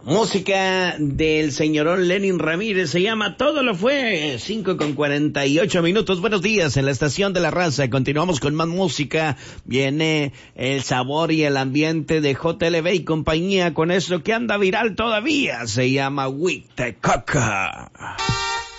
Música del señorón Lenin Ramírez, se llama Todo lo Fue, 5:48. Buenos días en la estación de la raza, continuamos con más música, viene el sabor y el ambiente de JLB y compañía con eso que anda viral todavía, se llama Huitecoca.